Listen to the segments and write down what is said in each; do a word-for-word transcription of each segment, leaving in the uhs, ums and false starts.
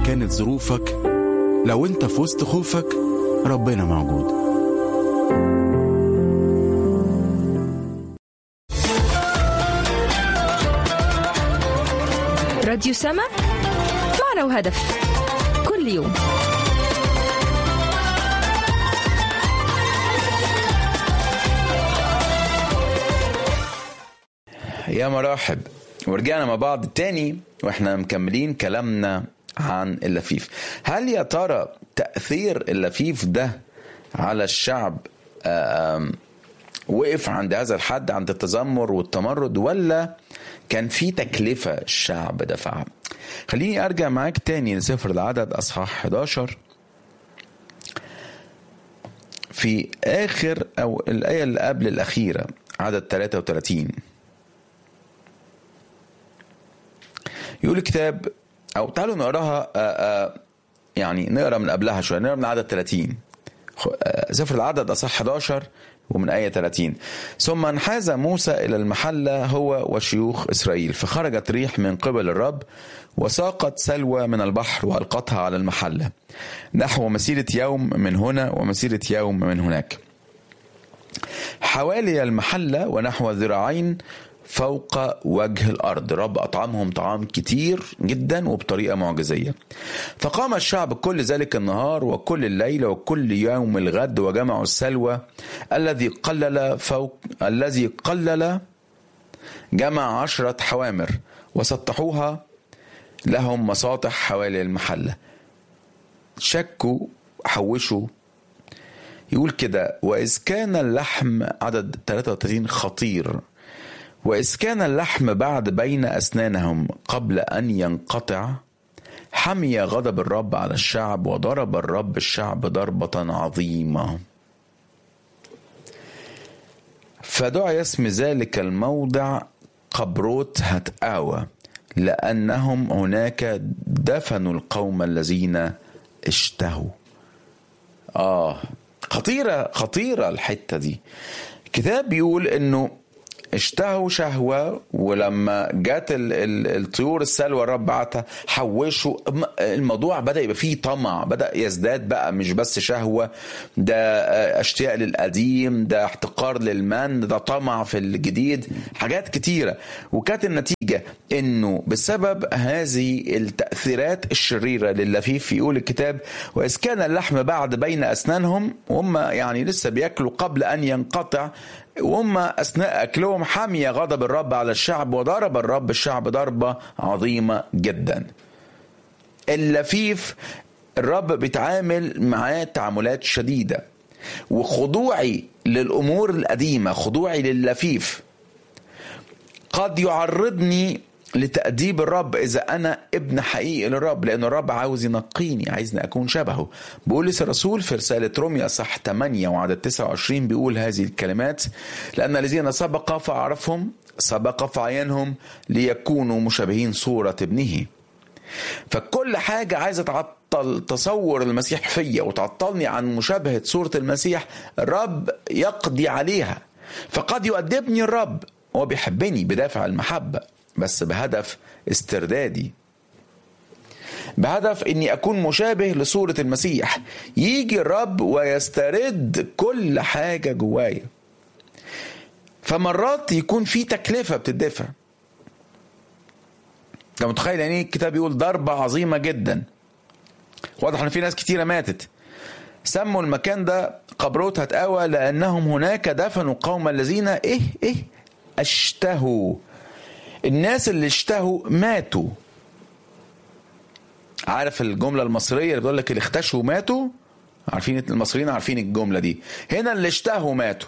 كانت ظروفك، لو انت في وسط خوفك ربنا موجود. راديو سما، معنى وهدف كل يوم. يا مرحب، ورجعنا مع بعض تاني واحنا مكملين كلامنا عن اللفيف. هل يا ترى تأثير اللفيف ده على الشعب وقف عند هذا الحد، عند التذمر والتمرد، ولا كان في تكلفة الشعب دفعها؟ خليني أرجع معاك تاني لسفر العدد أصحاح إحدى عشر في آخر أو الآية اللي قبل الأخيرة، عدد ثلاثة وثلاثين. يقول الكتاب، أو تعالوا نقراها يعني نقرأ من قبلها شوية، نقرأ من عدد ثلاثين. سفر العدد أصحاح إحدى عشر ومن آية ثلاثين. ثم انحاز موسى إلى المحلة هو وشيوخ إسرائيل، فخرجت ريح من قبل الرب وساقت سلوى من البحر وألقتها على المحلة نحو مسيرة يوم من هنا ومسيرة يوم من هناك، حوالي المحلة ونحو ذراعين فوق وجه الأرض. رب أطعمهم طعام كتير جدا وبطريقة معجزية. فقام الشعب كل ذلك النهار وكل الليل وكل يوم الغد وجمعوا السلوى الذي قلل فوق الذي قلل جمع عشرة حوامر وسطحوها لهم مساطح حوالي المحلة. شكوا حوشوا. يقول كده، وإذ كان اللحم، عدد ثلاثة وثلاثين خطير، وإذ كان اللحم بعد بين أسنانهم قبل أن ينقطع، حمي غضب الرب على الشعب وضرب الرب الشعب ضربة عظيمة. فدعا اسم ذلك الموضع قبروت هتآوى، لأنهم هناك دفنوا القوم الذين اشتهوا. آه خطيرة خطيرة الحتة دي. الكتاب بيقول إنه اشتهوا شهوة، ولما جات الطيور السلوى الرب بعتها حوشوا. الموضوع بدأ يبقى فيه طمع، بدأ يزداد بقى، مش بس شهوة، ده اشتياق للقديم، ده احتقار للمن، ده طمع في الجديد، حاجات كتيرة. وكانت النتيجة انه بسبب هذه التأثيرات الشريرة لللفيف، يقول الكتاب، وإذ كان اللحم بعد بين أسنانهم، وهم يعني لسه بيأكلوا قبل أن ينقطع، وهم أثناء أكلهم حمي غضب الرب على الشعب وضرب الرب الشعب ضربة عظيمة جدا. اللفيف الرب بيتعامل معاه تعاملات شديدة، وخضوعي للأمور القديمة، خضوعي لللفيف قد يعرضني لتأديب الرب إذا أنا ابن حقيقي للرب، لأن الرب عاوز ينقيني، عايزني أكون شبهه. بولس الرسول في رسالة روميا صح ثمانية وعدد تسعة وعشرين بيقول هذه الكلمات، لأن الذين سبق فعرفهم سبق فعينهم ليكونوا مشابهين صورة ابنه. فكل حاجة عايزة تعطل تصور المسيح فيا وتعطلني عن مشابهة صورة المسيح، الرب يقضي عليها. فقد يؤدبني الرب، هو بيحبني بدافع المحبة، بس بهدف استردادي، بهدف اني اكون مشابه لصورة المسيح. يجي الرب ويسترد كل حاجة جوايا. فمرات يكون في تكلفة بتدفع. انت متخيل يعني الكتاب يقول ضربة عظيمة جدا؟ واضح ان في ناس كتيرة ماتت. سموا المكان ده قبروت هتآوى، لانهم هناك دفنوا قوم الذين ايه ايه اشتهوا. الناس اللي اشتهوا ماتوا. عارف الجملة المصرية اللي بتقول لك اللي اختشوا ماتوا؟ عارفين المصريين عارفين الجملة دي. هنا اللي اشتهوا ماتوا.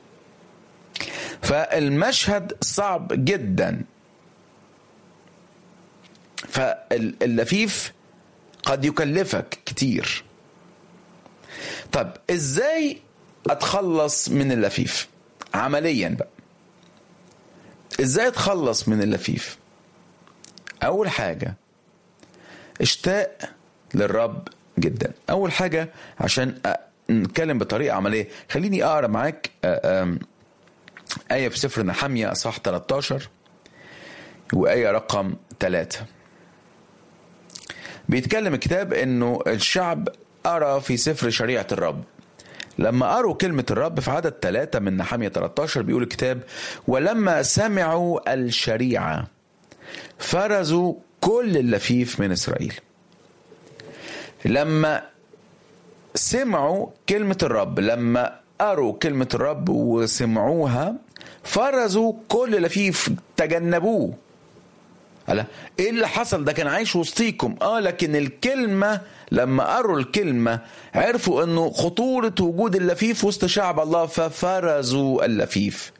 فالمشهد صعب جدا. فاللفيف قد يكلفك كتير. طب ازاي اتخلص من اللفيف عمليا بقى؟ ازاي اتخلص من اللفيف؟ اول حاجة اشتاق للرب جدا. اول حاجة عشان نتكلم بطريقة عملية، خليني اقرأ معاك آية في سفر نحمية اصحاح ثلاثة عشر وآية رقم ثلاثة. بيتكلم الكتاب انه الشعب قرأ في سفر شريعة الرب. لما قروا كلمة الرب في عدد ثلاثة من نحمية ثلاثة عشر بيقول الكتاب: ولما سمعوا الشريعة فرزوا كل اللفيف من إسرائيل. لما سمعوا كلمة الرب، لما قروا كلمة الرب وسمعوها، فرزوا كل لفيف، تجنبوه. قال ايه اللي حصل؟ ده كان عايش وسطيكم. اه لكن الكلمة لما قروا الكلمة عرفوا انه خطورة وجود اللفيف وسط شعب الله، ففرزوا اللفيف.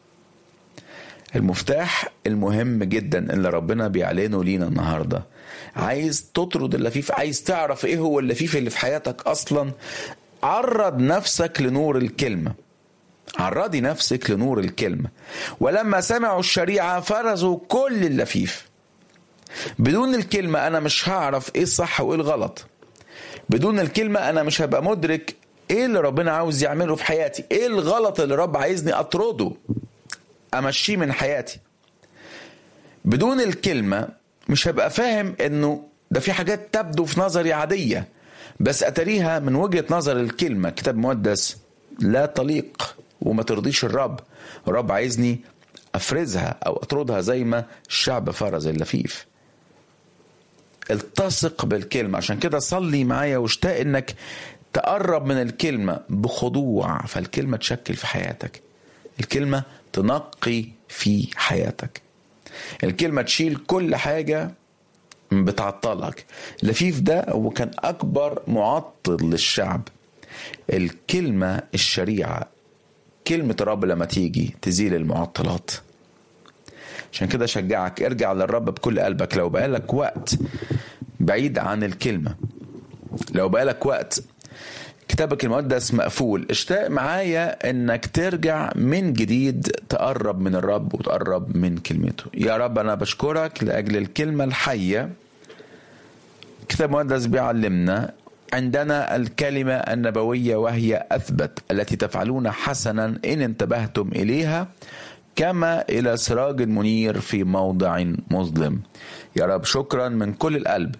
المفتاح المهم جدا اللي ربنا بيعلنه لينا النهاردة، عايز تطرد اللفيف، عايز تعرف ايه هو اللفيف اللي في حياتك اصلا، عرض نفسك لنور الكلمة. عرضي نفسك لنور الكلمة. ولما سمعوا الشريعة فرزوا كل اللفيف. بدون الكلمة أنا مش هعرف إيه الصح وإيه الغلط. بدون الكلمة أنا مش هبقى مدرك إيه اللي ربنا عاوز يعمله في حياتي، إيه الغلط اللي رب عايزني أطرده أمشيه من حياتي. بدون الكلمة مش هبقى فاهم إنه ده في حاجات تبدو في نظري عادية، بس أتريها من وجهة نظر الكلمة كتاب مقدس لا تليق وما ترضيش الرب. الرب عايزني أفرزها أو أطردها زي ما الشعب فرز اللفيف. التصق بالكلمة. عشان كده صلي معايا واشتاق انك تقرب من الكلمة بخضوع، فالكلمة تشكل في حياتك، الكلمة تنقي في حياتك، الكلمة تشيل كل حاجة بتعطلك. اللفيف ده هو كان أكبر معطل للشعب. الكلمة الشريعة، كلمة الرب لما تيجي تزيل المعطلات. عشان كده شجعك ارجع للرب بكل قلبك. لو بقالك وقت بعيد عن الكلمة، لو بقالك وقت كتابك المقدس مقفول، اشتاق معايا انك ترجع من جديد، تقرب من الرب وتقرب من كلمته. يا رب انا بشكرك لاجل الكلمة الحية. كتاب المقدس بيعلمنا عندنا الكلمة النبوية وهي أثبت، التي تفعلون حسنا إن انتبهتم إليها، كما إلى سراج منير في موضع مظلم. يا رب شكرا من كل القلب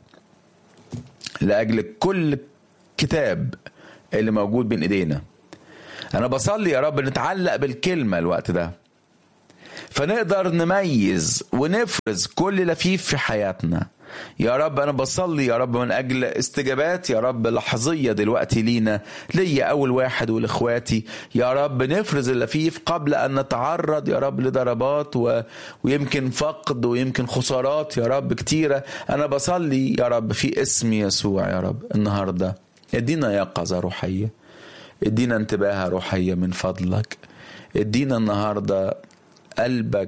لأجل كل كتاب اللي موجود بين إيدينا. أنا بصلي يا رب نتعلق بالكلمة الوقت ده، فنقدر نميز ونفرز كل لفيف في حياتنا. يا رب أنا بصلي يا رب من أجل استجابات يا رب لحظية دلوقتي لينا، ليا أول واحد والإخواتي. يا رب نفرز اللفيف قبل أن نتعرض يا رب لضربات و... ويمكن فقد ويمكن خسارات يا رب كتيرة. أنا بصلي يا رب في اسم يسوع يا رب النهاردة ادينا يقظة روحية، ادينا انتباه روحية من فضلك، ادينا النهاردة قلبك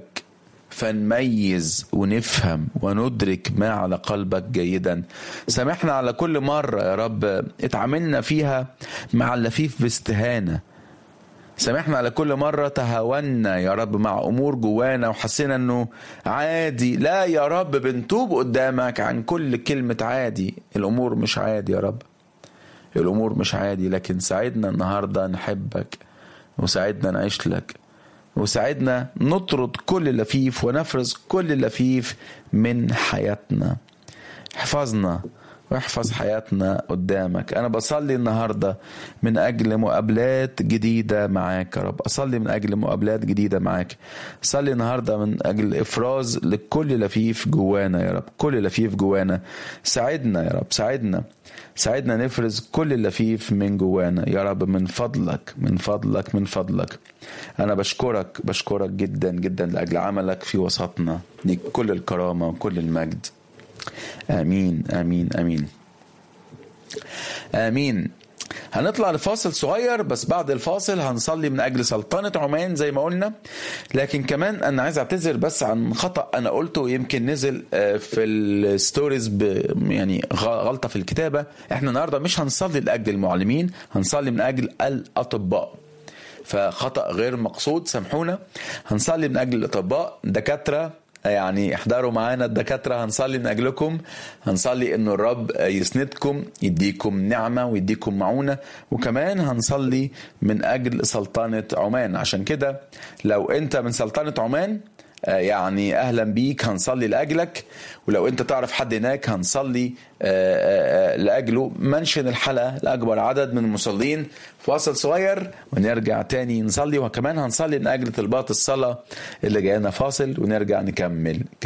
فنميز ونفهم وندرك ما على قلبك جيدا. سامحنا على كل مرة يا رب اتعاملنا فيها مع اللفيف باستهانة. سامحنا على كل مرة تهاونا يا رب مع أمور جوانا وحسينا أنه عادي. لا يا رب بنتوب قدامك عن كل كلمة عادي. الأمور مش عادي يا رب، الأمور مش عادي، لكن ساعدنا النهاردة نحبك، وساعدنا نعيش لك، وساعدنا نطرد كل لفيف ونفرز كل لفيف من حياتنا. احفظنا واحفظ حياتنا قدامك. أنا بصلي النهاردة من أجل مقابلات جديدة معاك يا رب. أصلي من أجل مقابلات جديدة معاك. أصلي النهاردة من أجل إفراز لكل لفيف جوانا يا رب، كل لفيف جوانا. ساعدنا يا رب، ساعدنا ساعدنا نفرز كل اللفيف من جوانا يا رب، من فضلك من فضلك من فضلك. أنا بشكرك بشكرك جدا جدا لأجل عملك في وسطنا. ليك كل الكرامة وكل المجد. آمين آمين آمين آمين. هنطلع لفاصل صغير، بس بعد الفاصل هنصلي من أجل سلطنة عمان زي ما قلنا. لكن كمان أنا عايز أعتذر بس عن خطأ أنا قلته يمكن نزل في الستوريز، يعني غلطة في الكتابة. احنا النهاردة مش هنصلي لأجل المعلمين، هنصلي من أجل الأطباء، فخطأ غير مقصود سامحونا. هنصلي من أجل الأطباء، دكاترة يعني احضروا معانا الدكاترة، هنصلي من أجلكم، هنصلي إنه الرب يسندكم، يديكم نعمة ويديكم معونة، وكمان هنصلي من أجل سلطنة عمان. عشان كده لو أنت من سلطنة عمان يعني أهلا بيك، هنصلي لأجلك. ولو أنت تعرف حد هناك هنصلي لأجله. منشن الحلقة لأكبر عدد من المصلين. فاصل صغير ونرجع تاني نصلي، وكمان هنصلي من أجل طلبات الصلاة اللي جاينا. فاصل ونرجع نكمل.